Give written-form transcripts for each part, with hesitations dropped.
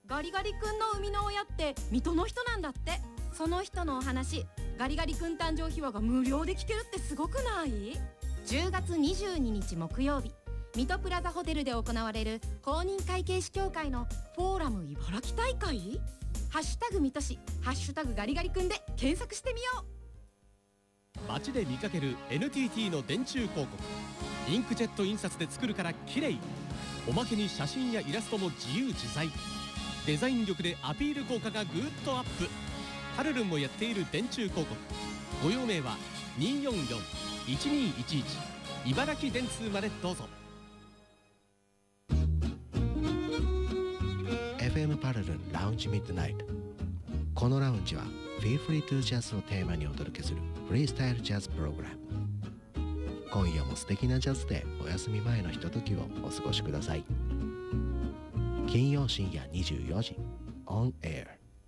ガリガリ君の生みの親って水戸の人なんだって。その人のお話、ガリガリ君誕生秘話が無料で聞けるってすごくない？ 10 月22日木曜日、水戸プラザホテルで行われる公認会計士協会のフォーラム茨城大会。ハッシュタグ水戸市、ハッシュタグガリガリ君で検索してみよう。 街で見かける NTT の電柱広告、インクジェット印刷で作るから綺麗。おまけに写真やイラストも自由自在。デザイン力でアピール効果がぐーっとアップ。ハルルンもやっている電柱広告。ご用命は 244-1211 茨城電通までどうぞ。 FM パラルンラウンジミッドナイト。このラウンジは Feel Free to Jazz をテーマにお届けするフリースタイルジャズプログラム。今夜も素敵なジャズでお休み前のひとときをお過ごしください。金曜深夜24時 On Air。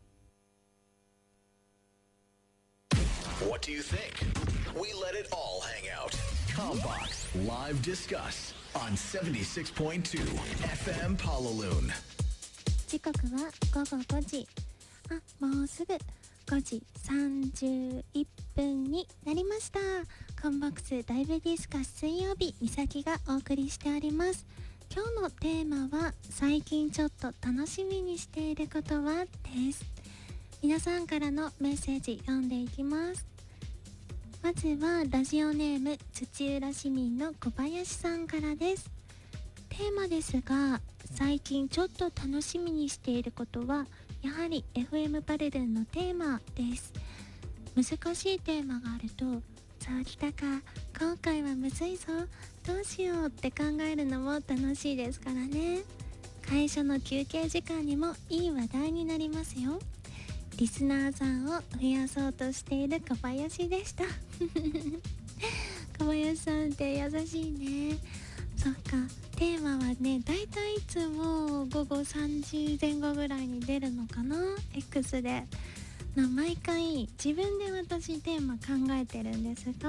What do you think? We let it all hang out. Combox Live Discuss on 76.2 FM Palaloon。 時刻は午後5時。もうすぐ5時31分になりました。コンボックスライブディスカス水曜日、みさきがお送りしております。今日のテーマは、最近ちょっと楽しみにしていることはです。皆さんからのメッセージ読んでいきます。まずはラジオネーム土浦市民の小林さんからです。テーマですが、最近ちょっと楽しみにしていることはやはり FM パルルンのテーマです。難しいテーマがあると、そうきたか、今回はむずいぞ、どうしようって考えるのも楽しいですからね。会社の休憩時間にもいい話題になりますよ。リスナーさんを増やそうとしている小林でした小林さんって優しいね。そっか、テーマはね、だいたいいつも午後3時前後ぐらいに出るのかな、 X で。毎回自分で私テーマ考えてるんですが、